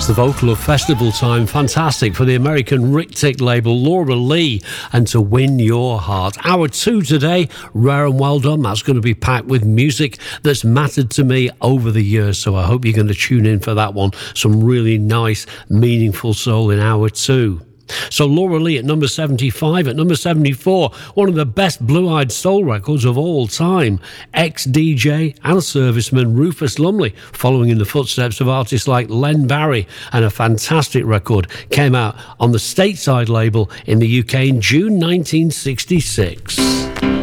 the vocal of Festival Time. Fantastic for the American Rick Tick label, Laura Lee, and To Win Your Heart. Hour 2 today, Rare and Well Done. That's going to be packed with music that's mattered to me over the years, so I hope you're going to tune in for that one. Some really nice, meaningful soul in Hour 2. So Laura Lee at number 75. At number 74, one of the best blue-eyed soul records of all time, ex-DJ and serviceman Rufus Lumley, following in the footsteps of artists like Len Barry, and a fantastic record came out on the Stateside label in the UK in June 1966.